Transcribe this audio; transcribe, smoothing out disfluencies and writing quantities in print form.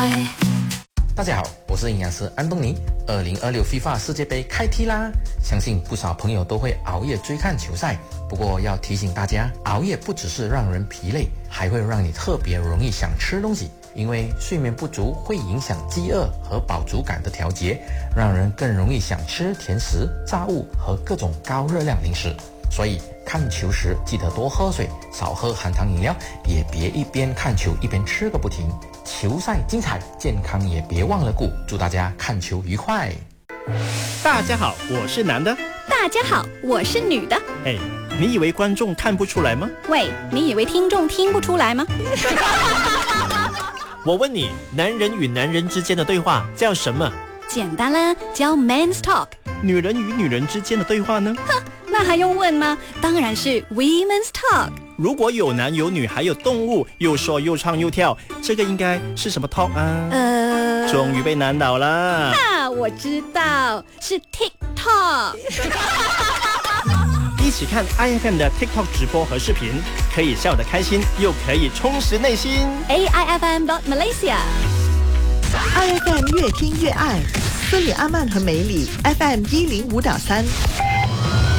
大家好，我是营养师安东尼。2026 FIFA 世界杯开踢啦！相信不少朋友都会熬夜追看球赛。不过要提醒大家，熬夜不只是让人疲累，还会让你特别容易想吃东西。因为睡眠不足会影响饥饿和饱足感的调节，让人更容易想吃甜食、炸物和各种高热量零食。所以看球时记得多喝水，少喝含糖饮料，也别一边看球一边吃个不停。球赛精彩，健康也别忘了顾。祝大家看球愉快。 大家好，我是男的。 大家好，我是女的。 哎，你以为观众看不出来吗？ 喂，你以为听众听不出来吗？ 我问你，男人与男人之间的对话叫什么？ 简单啦，叫 Men's Talk。 女人与女人之间的对话呢？ 哼，那还用问吗？当然是 Women's Talk。 如果有男有女还有动物，又说又唱又跳，这个应该是什么 talk 啊？终于被难倒了。 我知道，是 TikTok。 一起看 IFM 的 TikTok 直播和视频，可以笑得开心，又可以充实内心。 AIFM.Malaysia IFM 越听越爱，斯里阿曼和梅里 FM 105.3。